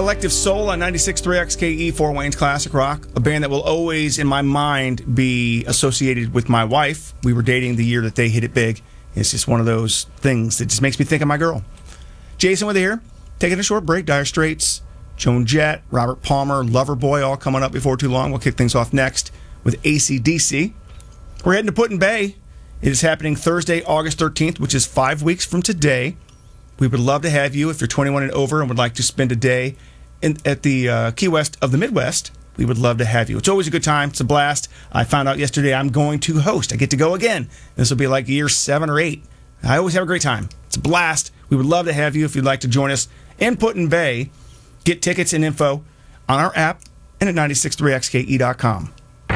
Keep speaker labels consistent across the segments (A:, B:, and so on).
A: Collective Soul on 96.3 XKE, Fort Wayne's Classic Rock, a band that will always, in my mind, be associated with my wife. We were dating the year that they hit it big. It's just one of those things that just makes me think of my girl. Jason with you here, taking a short break. Dire Straits, Joan Jett, Robert Palmer, Loverboy, all coming up before too long. We'll kick things off next with AC/DC. We're heading to Put-in-Bay. It is happening Thursday, August 13th, which is 5 weeks from today. We would love to have you if you're 21 and over and would like to spend a day at the Key West of the Midwest. We would love to have you. It's always a good time. It's a blast. I found out yesterday I'm going to host. I get to go again. This will be like year 7 or 8. I always have a great time. It's a blast. We would love to have you if you'd like to join us in Put-in-Bay. Get tickets and info on our app and at 963xke.com.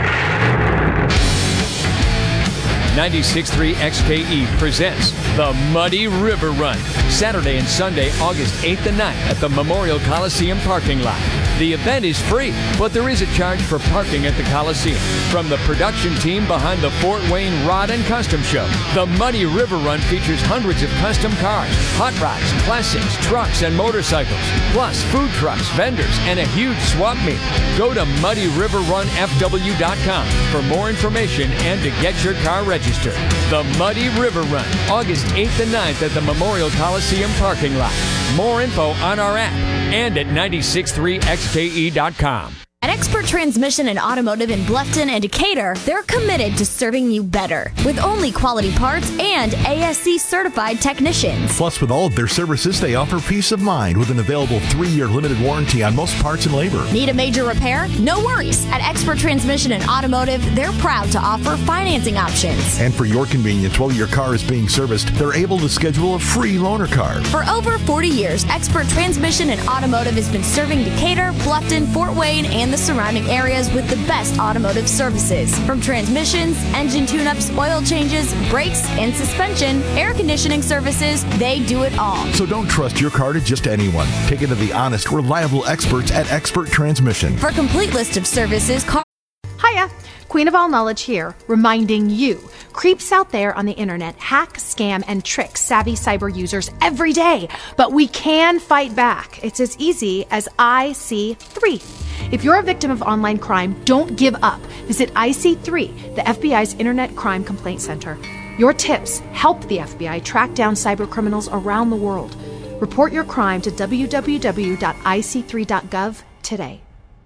B: 96.3 XKE presents the Muddy River Run, Saturday and Sunday, August 8th and 9th at the Memorial Coliseum parking lot. The event is free, but there is a charge for parking at the Coliseum. From the production team behind the Fort Wayne Rod and Custom Show, the Muddy River Run features hundreds of custom cars, hot rods, classics, trucks, and motorcycles, plus food trucks, vendors, and a huge swap meet. Go to MuddyRiverRunFW.com for more information and to get your car registered. The Muddy River Run, August 8th and 9th at the Memorial Coliseum parking lot. More info on our app and at 963xke.com.
C: At Expert Transmission and Automotive in Bluffton and Decatur, they're committed to serving you better with only quality parts and ASC certified technicians.
D: Plus, with all of their services, they offer peace of mind with an available 3-year limited warranty on most parts and labor.
C: Need a major repair? No worries. At Expert Transmission and Automotive, they're proud to offer financing options.
D: And for your convenience, while your car is being serviced, they're able to schedule a free loaner car.
C: For over 40 years, Expert Transmission and Automotive has been serving Decatur, Bluffton, Fort Wayne, and the surrounding areas with the best automotive services. From transmissions, engine tune-ups, oil changes, brakes, and suspension, air conditioning services, they do it all.
D: So don't trust your car to just anyone. Take it to the honest, reliable experts at Expert Transmission.
C: For a complete list of services,
E: Hiya! Queen of All Knowledge here, reminding you, creeps out there on the internet hack, scam, and trick savvy cyber users every day. But we can fight back. It's as easy as IC3. If you're a victim of online crime, don't give up. Visit IC3, the FBI's Internet Crime Complaint Center. Your tips help the FBI track down cyber criminals around the world. Report your crime to www.ic3.gov today.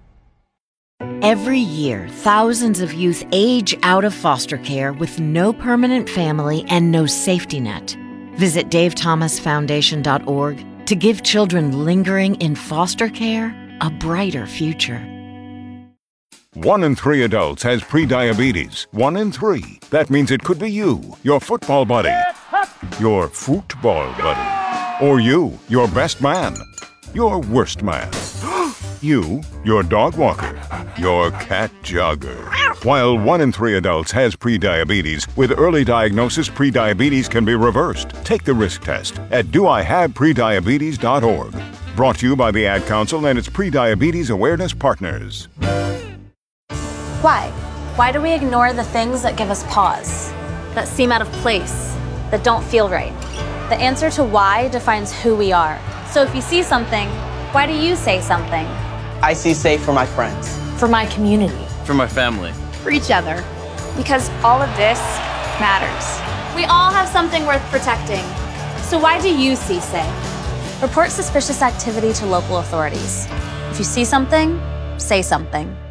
F: Every year, thousands of youth age out of foster care with no permanent family and no safety net. Visit davethomasfoundation.org to give children lingering in foster care a brighter future.
G: 1 in 3 adults has prediabetes. 1 in 3. That means it could be you, your football buddy, your football buddy, or you, your best man, your worst man. You, your dog walker, your cat jogger. While 1 in 3 adults has prediabetes, with early diagnosis, prediabetes can be reversed. Take the risk test at doihaveprediabetes.org. Brought to you by the Ad Council and its prediabetes awareness partners.
H: Why? Why do we ignore the things that give us pause, that seem out of place, that don't feel right? The answer to why defines who we are. So if you see something, why do you say something?
I: I see safe for my friends.
H: For my community.
J: For my family.
K: For each other. Because all of this matters.
H: We all have something worth protecting. So why do you see safe? Report suspicious activity to local authorities. If you see something, say something.